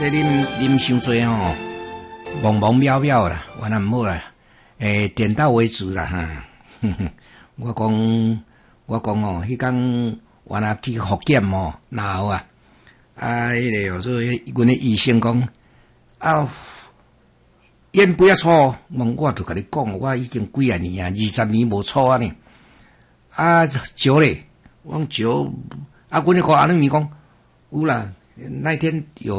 这啉伤多吼，茫茫渺渺啦，我也毋好啦，点到为止啦哈。我讲哦，迄天我若去复检吼，然后迄个说，阮的医生讲烟不要抽，我就甲你讲，我已经几啊年啊，20年无抽啊呢。酒咧，我讲酒，阮那个阿妹讲有啦，那天有。